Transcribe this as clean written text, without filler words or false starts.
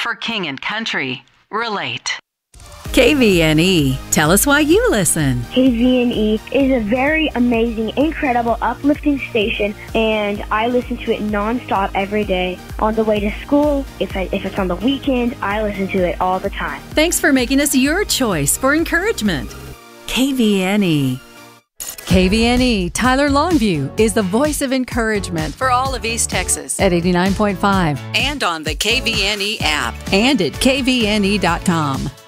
for King and Country. Relate. KVNE. Tell us why you listen. KVNE is a very amazing, incredible, uplifting station, and I listen to it nonstop every day. On the way to school, if it's on the weekend, I listen to it all the time. Thanks for making us your choice for encouragement. KVNE. KVNE Tyler Longview is the voice of encouragement for all of East Texas at 89.5 and on the KVNE app and at kvne.com.